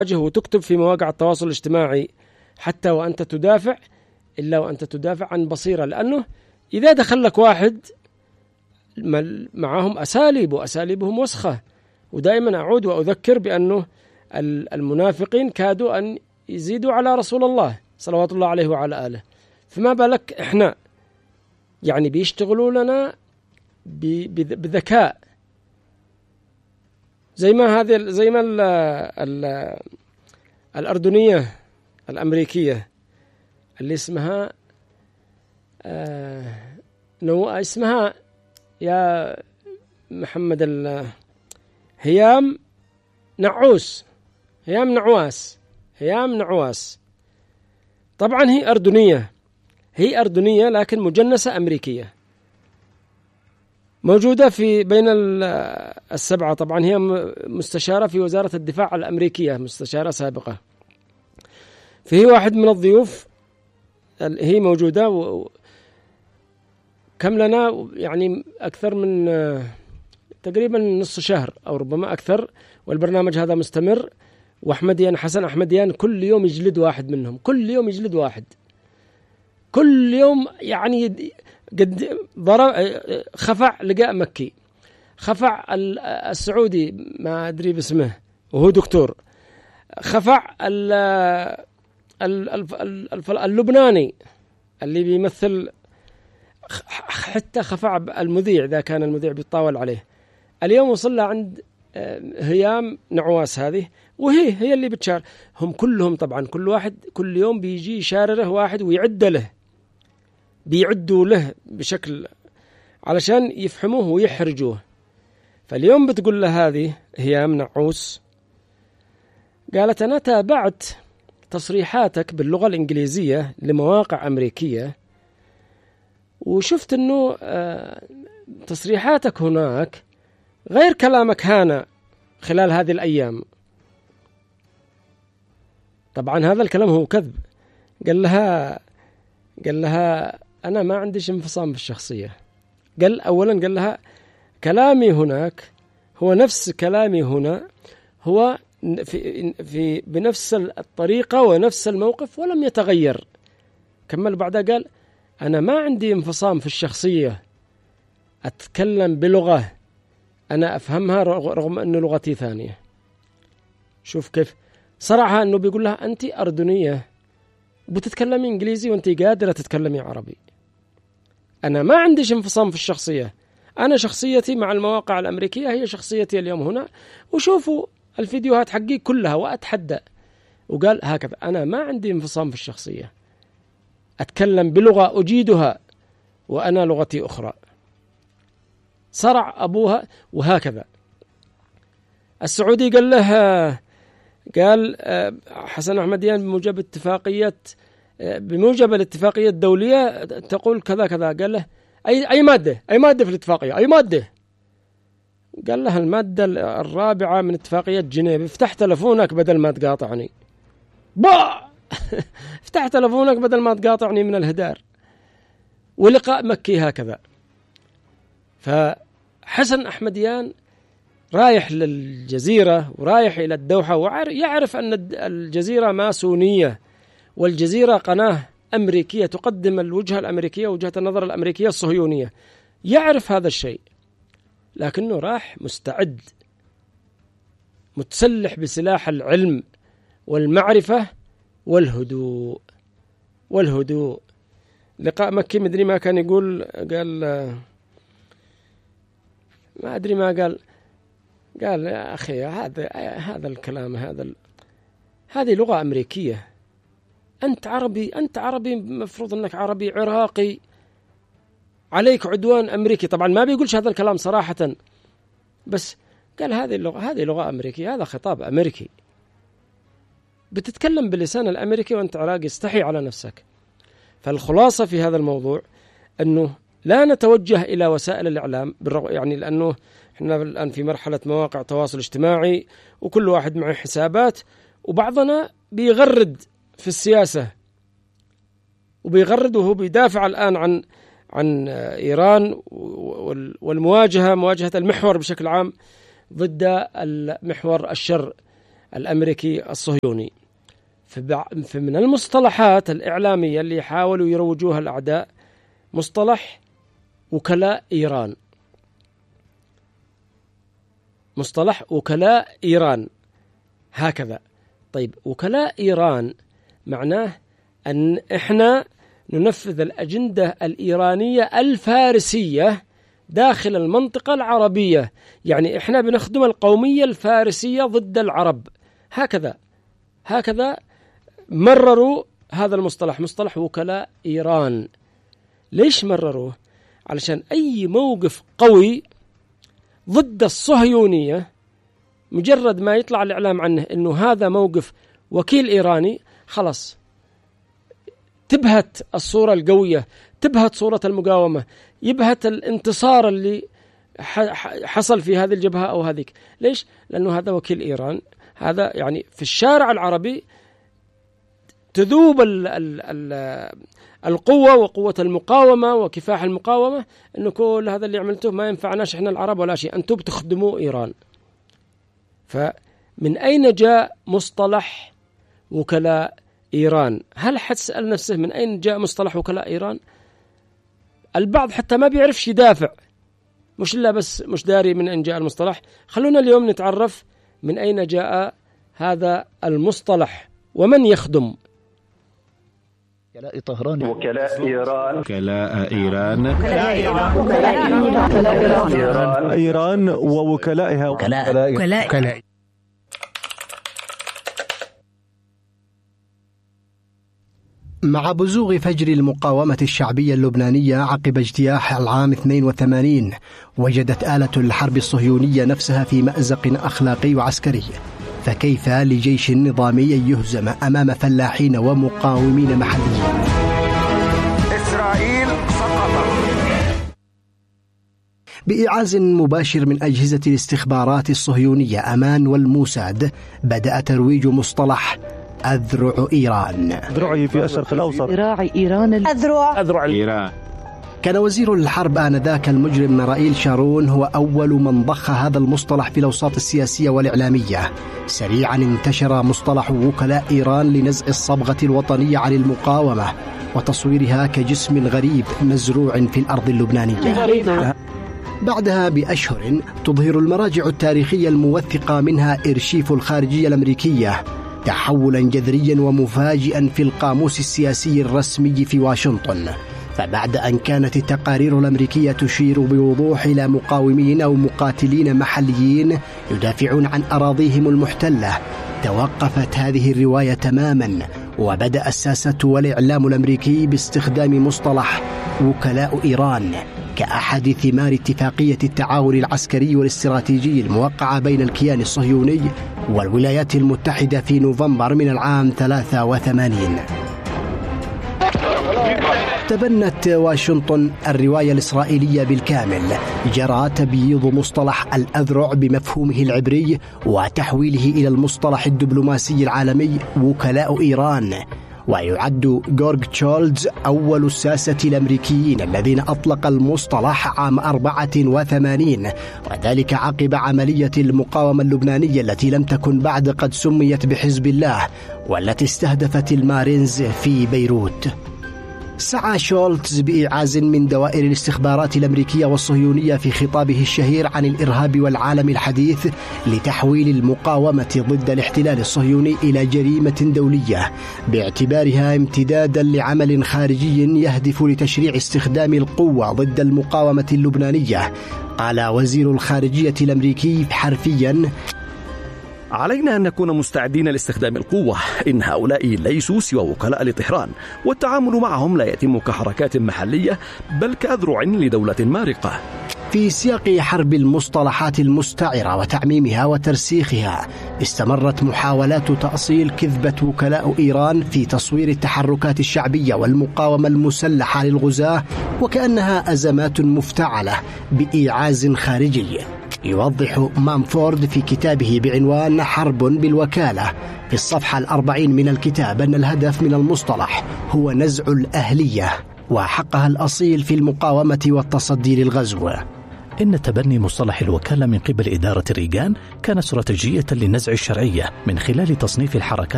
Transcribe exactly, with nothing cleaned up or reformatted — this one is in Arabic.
وتكتب في مواقع التواصل الاجتماعي حتى وأنت تدافع، إلا وأنت تدافع عن بصيرة، لأنه إذا دخل لك واحد معهم أساليب وأساليبهم وسخة، ودائما أعود وأذكر بأنه المنافقين كادوا أن يزيدوا على رسول الله صلوات الله عليه وعلى آله، فما بالك إحنا يعني بيشتغلوا لنا بذكاء، زي ما هذه زي ما ال ال الأردنية الأمريكية اللي اسمها آه نو اسمها يا محمد هيام نعوس هيام نعواس هيام نعواس طبعا هي أردنية هي أردنية لكن مجنسة أمريكية، موجودة في بين السبعة. طبعا هي مستشارة في وزارة الدفاع الأمريكية، مستشارة سابقة. فهي واحد من الضيوف، هي موجودة و... كم لنا يعني أكثر من تقريبا نصف شهر أو ربما أكثر، والبرنامج هذا مستمر. وأحمديان حسن أحمديان كل يوم يجلد واحد منهم، كل يوم يجلد واحد، كل يوم يعني قد ضرب خفع لقاء مكي، خفع السعودي ما أدري باسمه وهو دكتور، خفع اللبناني اللي بيمثل، حتى خفع المذيع إذا كان المذيع بيطاول عليه. اليوم وصلنا عند هيام نعواس هذه، وهي هي اللي بتشار. هم كلهم طبعا كل واحد كل يوم بيجي يشارره واحد ويعد له، بيعدوا له بشكل علشان يفهموه ويحرجوه. فاليوم بتقول له هذه هيام نعوس، قالت أنا تابعت تصريحاتك باللغة الإنجليزية لمواقع أمريكية، وشفت أنه تصريحاتك هناك غير كلامك هنا خلال هذه الأيام. طبعا هذا الكلام هو كذب. قال لها قال لها أنا ما عنديش انفصام بالشخصية. قال أولا قال لها كلامي هناك هو نفس كلامي هنا، هو في, في بنفس الطريقة ونفس الموقف ولم يتغير. كمل بعدها قال أنا ما عندي انفصام في الشخصية، أتكلم بلغة أنا أفهمها رغم أن لغتي ثانية. شوف كيف صرعها، أنه بيقول لها أنت أردنية بتتكلمي إنجليزي وأنت قادرة تتكلمي عربي. أنا ما عنديش انفصام في الشخصية، أنا شخصيتي مع المواقع الأمريكية هي شخصيتي اليوم هنا، وشوفوا الفيديوهات حقي كلها وأتحدى. وقال هكذا أنا ما عندي انفصام في الشخصية، أتكلم بلغة أجيدها وأنا لغتي أخرى. صرع أبوها. وهكذا السعودي قال له قال حسن أحمديان بموجب اتفاقية بموجب الاتفاقية الدولية تقول كذا كذا. قال له أي أي مادة أي مادة في الاتفاقية أي مادة؟ قال له المادة الرابعة من اتفاقية جنيف. افتح تلفونك بدل ما تقاطعني. با افتح تلفونك بدل ما تقاطعني من الهدار. ولقاء مكي هكذا. فحسن أحمديان رايح للجزيرة ورايح إلى الدوحة، ويعرف أن الجزيرة ماسونية، والجزيرة قناة أمريكية تقدم الوجهة الأمريكية وجهة النظر الأمريكية الصهيونية، يعرف هذا الشيء، لكنه راح مستعد متسلح بسلاح العلم والمعرفة والهدوء والهدوء. لقاء مكي مدري ما كان يقول، قال ما أدري ما قال قال يا أخي هذا هذا الكلام هذا ال... هذه لغة أمريكية، أنت عربي أنت عربي مفروض أنك عربي عراقي، عليك عدوان أمريكي. طبعا ما بيقولش هذا الكلام صراحة، بس قال هذه اللغة هذه لغة أمريكية، هذا خطاب أمريكي، بتتكلم باللسان الأمريكي وأنت عراقي، استحي على نفسك. فالخلاصة في هذا الموضوع أنه لا نتوجه إلى وسائل الإعلام، يعني لأنه إحنا الآن في مرحلة مواقع تواصل اجتماعي وكل واحد معه حسابات، وبعضنا بيغرد في السياسة وبيغرد وهو بيدافع الآن عن عن إيران والمواجهة مواجهة المحور بشكل عام ضد المحور الشر الأمريكي الصهيوني. فمن المصطلحات الإعلامية اللي حاولوا يروجوها الأعداء مصطلح وكلاء إيران. مصطلح وكلاء إيران هكذا. طيب وكلاء إيران معناه أن إحنا ننفذ الأجندة الإيرانية الفارسية داخل المنطقة العربية، يعني إحنا بنخدم القومية الفارسية ضد العرب. هكذا هكذا مرروا هذا المصطلح، مصطلح وكلاء إيران. ليش مرروه؟ علشان أي موقف قوي ضد الصهيونية مجرد ما يطلع الإعلام عنه إنه هذا موقف وكيل إيراني، خلاص تبهت الصورة القوية، تبهت صورة المقاومة، يبهت الانتصار اللي حصل في هذه الجبهة أو هذيك. ليش؟ لأنه هذا وكيل إيران. هذا يعني في الشارع العربي تذوب ال ال ال القوة وقوة المقاومة وكفاح المقاومة، إنه كل هذا اللي عملته ما ينفعناش إحنا العرب ولا شيء، أنتم بتخدموا إيران. فمن أين جاء مصطلح وكلاء إيران؟ هل حد سأل نفسه من أين جاء مصطلح وكلاء إيران؟ البعض حتى ما بيعرفش يدافع، مش إلا بس مش داري من أين جاء المصطلح. خلونا اليوم نتعرف من أين جاء هذا المصطلح ومن يخدم. وكلاء طهران، وكلاء إيران، وكلاء إيران، وكلاء إيران، إيران ووكلائها، وكلاء وكلاء. مع بزوغ فجر المقاومة الشعبية اللبنانية عقب اجتياح العام اثنين وثمانين، وجدت آلة الحرب الصهيونية نفسها في مأزق أخلاقي وعسكري. فكيف لجيش نظامي يهزم أمام فلاحين ومقاومين محليين؟ إسرائيل سقطت. بإعاز مباشر من أجهزة الاستخبارات الصهيونية أمان والموساد، بدأ ترويج مصطلح أذرع إيران. أذرعي في الشرق الأوسط، ذراع إيران، أذرع أذرع إيران. كان وزير الحرب آنذاك المجرم رائيل شارون هو أول من ضخ هذا المصطلح في الأوساط السياسية والإعلامية. سريعا انتشر مصطلح وكلاء إيران لنزع الصبغة الوطنية عن المقاومة وتصويرها كجسم غريب مزروع في الأرض اللبنانية. بعدها بأشهر تظهر المراجع التاريخية الموثقة منها إرشيف الخارجية الأمريكية تحولا جذريا ومفاجئا في القاموس السياسي الرسمي في واشنطن. فبعد أن كانت التقارير الأمريكية تشير بوضوح إلى مقاومين أو مقاتلين محليين يدافعون عن أراضيهم المحتلة، توقفت هذه الرواية تماما، وبدأ الساسة والإعلام الأمريكي باستخدام مصطلح وكلاء إيران كأحد ثمار اتفاقية التعاون العسكري والاستراتيجي الموقعة بين الكيان الصهيوني والولايات المتحدة في نوفمبر من العام ثلاثة وثمانين. تبنت واشنطن الرواية الإسرائيلية بالكامل، جرى تبييض مصطلح الأذرع بمفهومه العبري وتحويله إلى المصطلح الدبلوماسي العالمي وكلاء إيران. ويعد جورج تشولز أول الساسة الأمريكيين الذين أطلق المصطلح عام أربعة وثمانين، وذلك عقب عملية المقاومة اللبنانية التي لم تكن بعد قد سميت بحزب الله، والتي استهدفت المارينز في بيروت. سعى شولتز بإعاز من دوائر الاستخبارات الأمريكية والصهيونية في خطابه الشهير عن الإرهاب والعالم الحديث لتحويل المقاومة ضد الاحتلال الصهيوني إلى جريمة دولية، باعتبارها امتدادا لعمل خارجي يهدف لتشريع استخدام القوة ضد المقاومة اللبنانية. قال وزير الخارجية الأمريكي حرفيا: علينا أن نكون مستعدين لاستخدام القوة، إن هؤلاء ليسوا سوى وكلاء لطهران، والتعامل معهم لا يتم كحركات محلية بل كأذرع لدولة مارقة. في سياق حرب المصطلحات المستعرة وتعميمها وترسيخها، استمرت محاولات تأصيل كذبة وكلاء إيران في تصوير التحركات الشعبية والمقاومة المسلحة للغزاة وكأنها أزمات مفتعلة بإيعاز خارجي. يوضح مانفورد في كتابه بعنوان حرب بالوكالة في الصفحة الأربعين من الكتاب أن الهدف من المصطلح هو نزع الأهلية وحقها الأصيل في المقاومة والتصدي للغزو. إن تبني مصطلح الوكالة من قبل إدارة ريغان كان استراتيجية لنزع الشرعية من خلال تصنيف الحركات